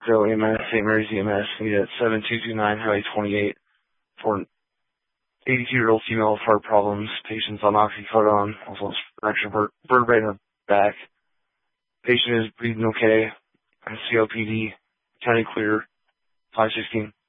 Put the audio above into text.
Go EMS, St. Mary's EMS, need at 7229 Highway 28 for an 82-year-old female with heart problems. Patient's on oxycodone, also fractured vertebrae in her back. Patient is breathing okay. COPD, county clear, 516.